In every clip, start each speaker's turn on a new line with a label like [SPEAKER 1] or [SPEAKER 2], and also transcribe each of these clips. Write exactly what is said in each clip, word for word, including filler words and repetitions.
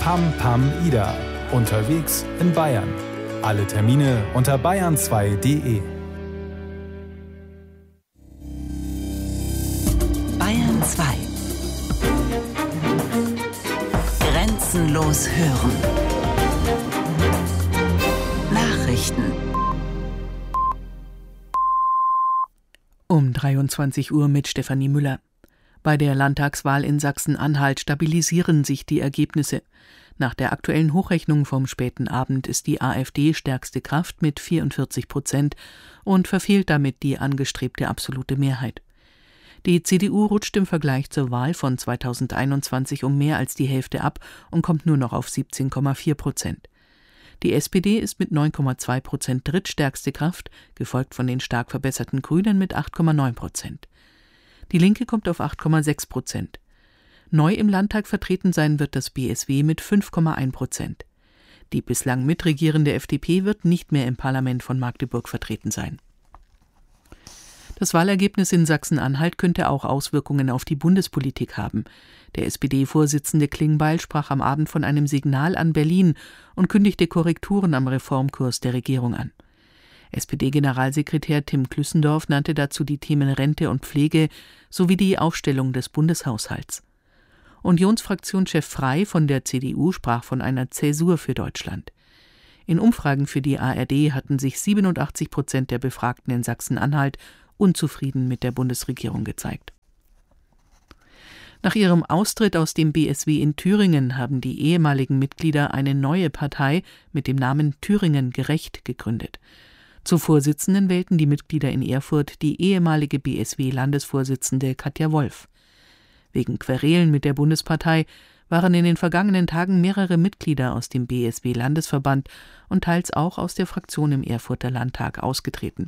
[SPEAKER 1] Pam Pam Ida. Unterwegs in Bayern. Alle Termine unter bayern zwei punkt de.
[SPEAKER 2] Bayern zwei. Grenzenlos hören. Nachrichten.
[SPEAKER 3] Um dreiundzwanzig Uhr mit Stefanie Müller. Bei der Landtagswahl in Sachsen-Anhalt stabilisieren sich die Ergebnisse. Nach der aktuellen Hochrechnung vom späten Abend ist die AfD stärkste Kraft mit vierundvierzig Prozent und verfehlt damit die angestrebte absolute Mehrheit. Die C D U rutscht im Vergleich zur Wahl von zweitausendeinundzwanzig um mehr als die Hälfte ab und kommt nur noch auf siebzehn Komma vier Prozent. Die S P D ist mit neun Komma zwei Prozent drittstärkste Kraft, gefolgt von den stark verbesserten Grünen mit acht Komma neun Prozent. Die Linke kommt auf acht Komma sechs Prozent. Neu im Landtag vertreten sein wird das B S W mit fünf Komma eins Prozent. Die bislang mitregierende F D P wird nicht mehr im Parlament von Magdeburg vertreten sein. Das Wahlergebnis in Sachsen-Anhalt könnte auch Auswirkungen auf die Bundespolitik haben. Der S P D-Vorsitzende Klingbeil sprach am Abend von einem Signal an Berlin und kündigte Korrekturen am Reformkurs der Regierung an. S P D-Generalsekretär Tim Klüssendorf nannte dazu die Themen Rente und Pflege sowie die Aufstellung des Bundeshaushalts. Unionsfraktionschef Frey von der C D U sprach von einer Zäsur für Deutschland. In Umfragen für die A R D hatten sich siebenundachtzig Prozent der Befragten in Sachsen-Anhalt unzufrieden mit der Bundesregierung gezeigt. Nach ihrem Austritt aus dem B S W in Thüringen haben die ehemaligen Mitglieder eine neue Partei mit dem Namen Thüringen gerecht gegründet. Zur Vorsitzenden wählten die Mitglieder in Erfurt die ehemalige B S W-Landesvorsitzende Katja Wolf. Wegen Querelen mit der Bundespartei waren in den vergangenen Tagen mehrere Mitglieder aus dem B S W-Landesverband und teils auch aus der Fraktion im Erfurter Landtag ausgetreten.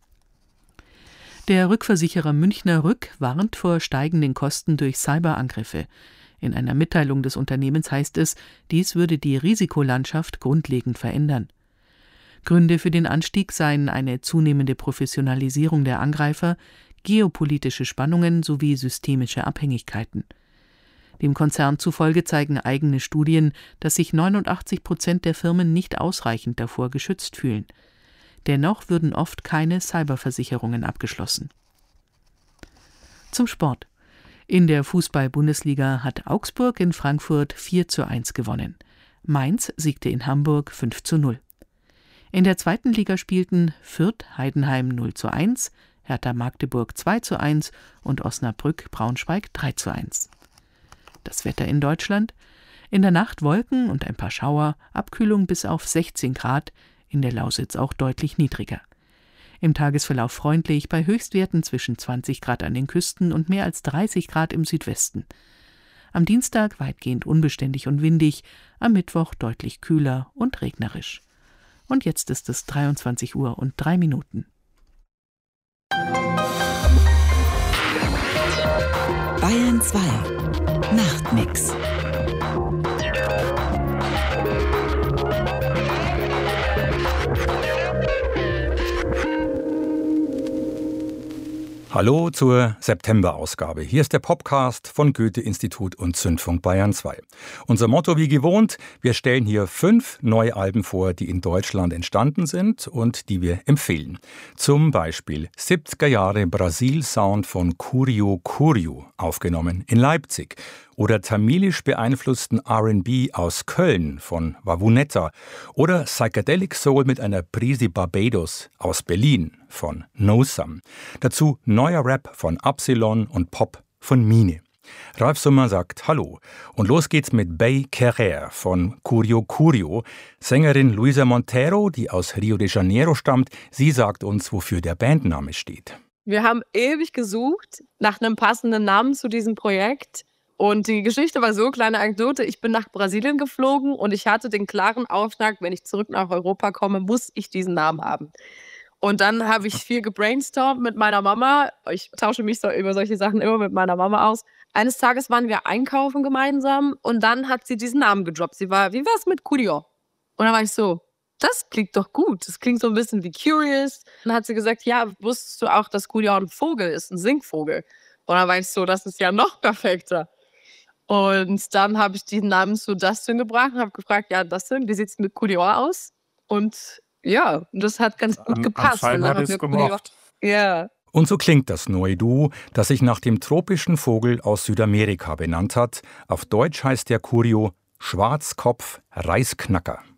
[SPEAKER 3] Der Rückversicherer Münchner Rück warnt vor steigenden Kosten durch Cyberangriffe. In einer Mitteilung des Unternehmens heißt es, dies würde die Risikolandschaft grundlegend verändern. Gründe für den Anstieg seien eine zunehmende Professionalisierung der Angreifer, geopolitische Spannungen sowie systemische Abhängigkeiten. Dem Konzern zufolge zeigen eigene Studien, dass sich neunundachtzig Prozent der Firmen nicht ausreichend davor geschützt fühlen. Dennoch würden oft keine Cyberversicherungen abgeschlossen. Zum Sport. In der Fußball-Bundesliga hat Augsburg in Frankfurt vier zu eins gewonnen. Mainz siegte in Hamburg fünf zu null. In der zweiten Liga spielten Fürth Heidenheim null zu eins, Hertha Magdeburg zwei zu eins und Osnabrück Braunschweig drei zu eins. Das Wetter in Deutschland: In der Nacht Wolken und ein paar Schauer, Abkühlung bis auf sechzehn Grad, in der Lausitz auch deutlich niedriger. Im Tagesverlauf freundlich bei Höchstwerten zwischen zwanzig Grad an den Küsten und mehr als dreißig Grad im Südwesten. Am Dienstag weitgehend unbeständig und windig, am Mittwoch deutlich kühler und regnerisch. Und jetzt ist es dreiundzwanzig Uhr und drei Minuten.
[SPEAKER 2] Bayern zwei. Nachtmix.
[SPEAKER 4] Hallo zur September-Ausgabe. Hier ist der Popcast von Goethe-Institut und Zündfunk Bayern zwei. Unser Motto wie gewohnt: Wir stellen hier fünf neue Alben vor, die in Deutschland entstanden sind und die wir empfehlen. Zum Beispiel siebziger Jahre Brasil-Sound von Curio Curio, aufgenommen in Leipzig. Oder tamilisch beeinflussten R and B aus Köln von Wavunetta. Oder Psychedelic Soul mit einer Prise Barbados aus Berlin von No Some. Dazu neuer Rap von Absilon und Pop von Mine. Ralf Summer sagt Hallo. Und los geht's mit Bay Querer von Curio Curio. Sängerin Luisa Montero, die aus Rio de Janeiro stammt, sie sagt uns, wofür der Bandname steht.
[SPEAKER 5] Wir haben ewig gesucht nach einem passenden Namen zu diesem Projekt. Und die Geschichte war so, kleine Anekdote, ich bin nach Brasilien geflogen und ich hatte den klaren Auftrag, wenn ich zurück nach Europa komme, muss ich diesen Namen haben. Und dann habe ich viel gebrainstormt mit meiner Mama. Ich tausche mich so über solche Sachen immer mit meiner Mama aus. Eines Tages waren wir einkaufen gemeinsam und dann hat sie diesen Namen gedroppt. Sie war, wie war's mit Curio? Und dann war ich so, das klingt doch gut. Das klingt so ein bisschen wie Curious. Dann hat sie gesagt, ja, wusstest du auch, dass Curio ein Vogel ist, ein Singvogel? Und dann war ich so, das ist ja noch perfekter. Und dann habe ich diesen Namen zu Dustin gebracht und habe gefragt, ja, Dustin, wie sieht es mit Coulior aus? Und ja, das hat ganz gut
[SPEAKER 6] Am
[SPEAKER 5] gepasst.
[SPEAKER 6] Anfang
[SPEAKER 5] Und dann
[SPEAKER 6] hat
[SPEAKER 5] haben
[SPEAKER 6] es
[SPEAKER 5] wir Coulior-
[SPEAKER 6] gemocht.
[SPEAKER 5] Ja.
[SPEAKER 4] Und so klingt das neue Duo, das sich nach dem tropischen Vogel aus Südamerika benannt hat. Auf Deutsch heißt der Curio Schwarzkopf-Reisknacker.